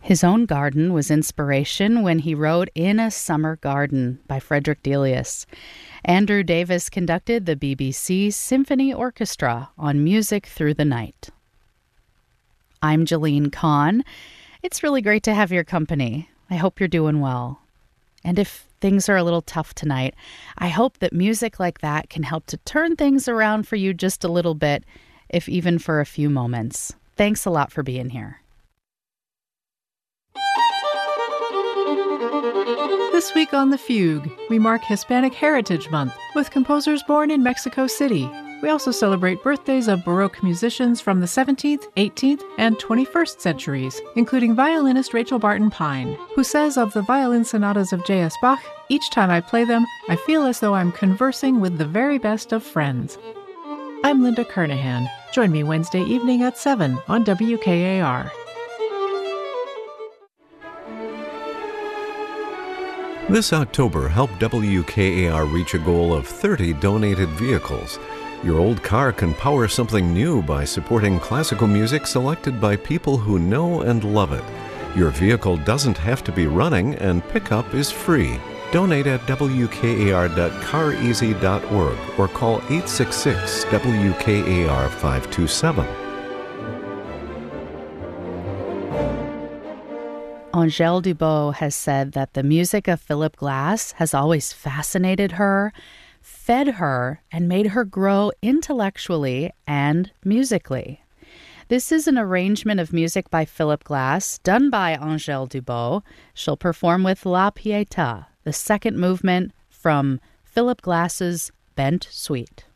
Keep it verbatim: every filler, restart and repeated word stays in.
His own garden was inspiration when he wrote In a Summer Garden by Frederick Delius. Andrew Davis conducted the B B C Symphony Orchestra on Music Through the Night. I'm Jeline Kahn. It's really great to have your company. I hope you're doing well. And if things are a little tough tonight, I hope that music like that can help to turn things around for you just a little bit, if even for a few moments. Thanks a lot for being here. This week on The Fugue, we mark Hispanic Heritage Month with composers born in Mexico City. We also celebrate birthdays of Baroque musicians from the seventeenth, eighteenth, and twenty-first centuries, including violinist Rachel Barton Pine, who says of the violin sonatas of J S Bach, "Each time I play them, I feel as though I'm conversing with the very best of friends." I'm Linda Kernahan. Join me Wednesday evening at seven on W K A R. This October, help W K A R reach a goal of thirty donated vehicles. Your old car can power something new by supporting classical music selected by people who know and love it. Your vehicle doesn't have to be running, and pickup is free. Donate at W K A R dot car easy dot org or call eight six six W K A R five two seven. Angèle Dubot has said that the music of Philip Glass has always fascinated her, fed her, and made her grow intellectually and musically. This is an arrangement of music by Philip Glass, done by Angèle Dubot. She'll perform with La Pietà, the second movement from Philip Glass's Bent Suite.